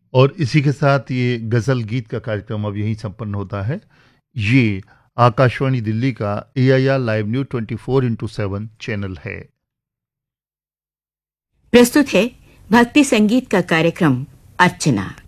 और इसी के साथ ये गज़ल गीत का कार्यक्रम अब यहीं संपन्न होता है। ये आकाशवाणी दिल्ली का AIR लाइव न्यूज़ 24/7 चैनल है। प्रस्तुत है भक्ति संगीत का कार्यक्रम अर्चना।